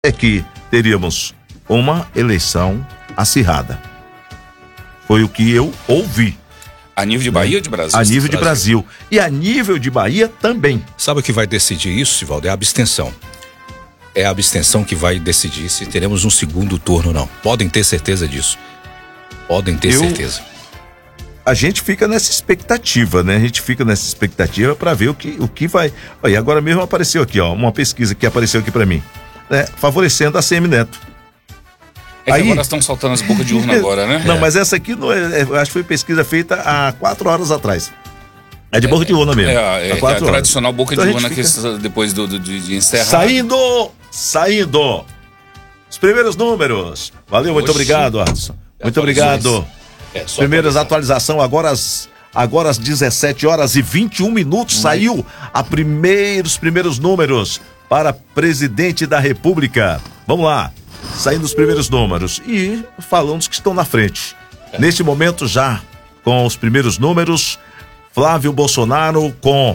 é que teríamos uma eleição acirrada. Foi o que eu ouvi. A nível de Bahia ou de Brasil? A nível de Brasil. E a nível de Bahia também. Sabe o que vai decidir isso, Sivaldo? É a abstenção. É a abstenção que vai decidir se teremos um segundo turno ou não. Podem ter certeza disso. Podem ter certeza. A gente fica nessa expectativa, né? A gente fica nessa expectativa para ver o que vai. Olha, agora mesmo apareceu aqui, ó, uma pesquisa que apareceu aqui para mim, né? Favorecendo a ACM Neto. É que agora estão soltando as bocas de urna agora, né? Não, mas essa aqui não acho que foi pesquisa feita há 4 horas atrás. É de boca de urna mesmo. É a tradicional boca de urna que depois de encerrar. Saindo. Os primeiros números. Valeu, muito obrigado, Adson. Muito obrigado. Primeiras atualização agora às 17 horas e 21 minutos. Saiu os primeiros números para presidente da República. Vamos lá. Saindo os primeiros números e falando dos que estão na frente. Neste momento já com os primeiros números, Flávio Bolsonaro com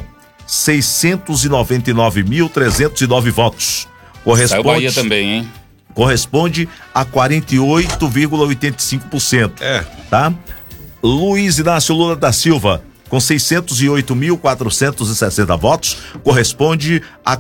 699.309 votos. Saiu Bahia também, hein? Corresponde a 48,85%. Tá? Luiz Inácio Lula da Silva com 608.460 votos, corresponde a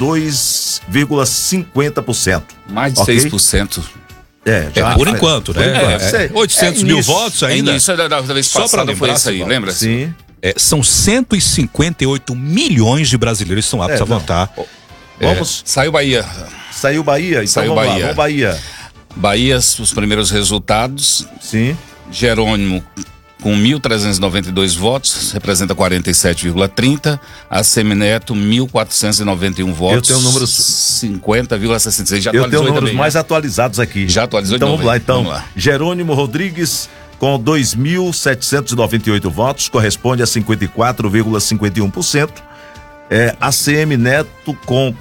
42,50%. Mais de 6%. Por enquanto, né? 800 mil votos ainda. Isso da vez passada foi isso aí, lembra? Sim. São 158 milhões de brasileiros que estão aptos a votar. Vamos. Saiu Bahia. Saiu Bahia? Então Saiu vamos Bahia. lá, vamos Bahia. Bahia, os primeiros resultados. Sim. Jerônimo com 1.392 votos, representa 47,30%. A Semineto, 1.491 votos. Eu tenho números 50,66%. Já eu tenho números também, mais atualizados aqui. Já atualizou então, de novo. Vamos lá. Jerônimo Rodrigues com 2.798 votos, corresponde a 54,51%. ACM Neto com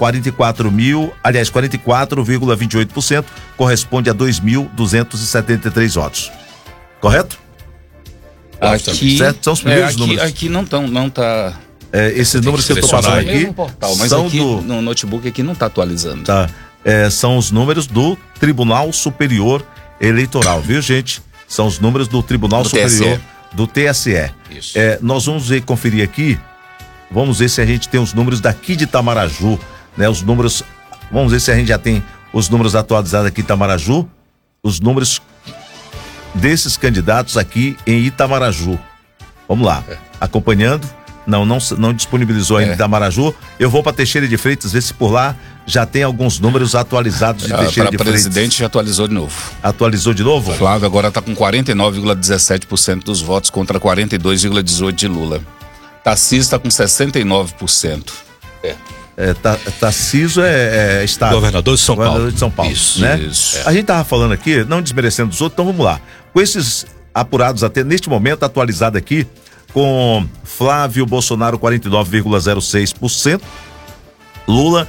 44,28%, corresponde a 2.273 votos. Correto? Aqui, certo? São os primeiros números. Aqui não tá. Esses números que eu estou passando aqui portal, mas são aqui no notebook aqui não tá atualizando. Tá. São os números do Tribunal Superior Eleitoral, viu, gente? São os números do Tribunal Superior do TSE. Isso. Nós vamos conferir aqui. Vamos ver se a gente tem os números daqui de Itamaraju, né? Os números. Vamos ver se a gente já tem os números atualizados aqui em Itamaraju. Os números desses candidatos aqui em Itamaraju. Vamos lá. Acompanhando. Não disponibilizou ainda Itamaraju. Eu vou para Teixeira de Freitas ver se por lá já tem alguns números atualizados de Teixeira de Freitas. Para presidente já atualizou de novo. Atualizou de novo? Flávio agora está com 49,17% dos votos contra 42,18% de Lula. Tarcísio está com 69%. Tarcísio é estado. Governador de São Paulo. De São Paulo. Isso, né? isso. A gente tava falando aqui, não desmerecendo os outros, então vamos lá. Com esses apurados até neste momento, atualizado aqui, com Flávio Bolsonaro 49,06%, Lula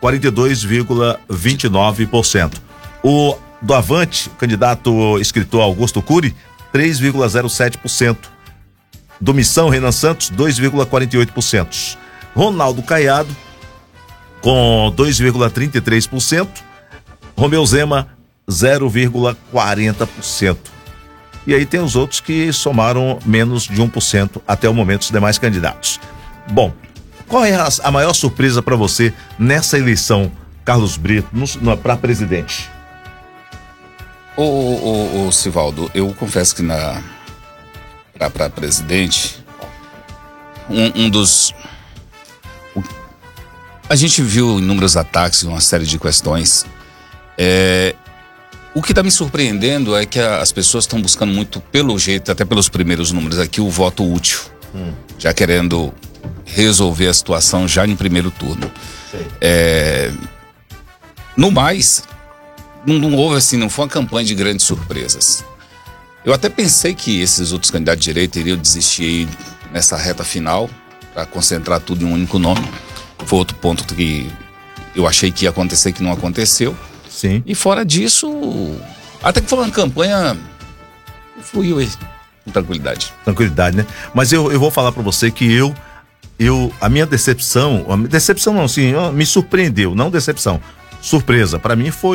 42,29%. O do Avante, o candidato escritor Augusto Cury, 3,07%. Do Missão Renan Santos, 2,48%. Ronaldo Caiado, com 2,33%. Romeu Zema, 0,40%. E aí tem os outros que somaram menos de 1% até o momento, os demais candidatos. Bom, qual é a maior surpresa para você nessa eleição, Carlos Brito, para presidente? Ô Sivaldo, eu confesso que para presidente, a gente viu inúmeros ataques, uma série de questões. O que está me surpreendendo é que as pessoas estão buscando muito, pelo jeito, até pelos primeiros números aqui, o voto útil. Já querendo resolver a situação já em primeiro turno. No mais, não houve assim, não foi uma campanha de grandes surpresas. Eu até pensei que esses outros candidatos de direita iriam desistir aí nessa reta final para concentrar tudo em um único nome. Foi outro ponto que eu achei que ia acontecer, que não aconteceu. Sim. E fora disso, até que foi uma campanha fluiu aí, com tranquilidade. Tranquilidade, né? Mas eu vou falar para você que a minha decepção não, sim, me surpreendeu, não decepção. surpresa. Para mim foi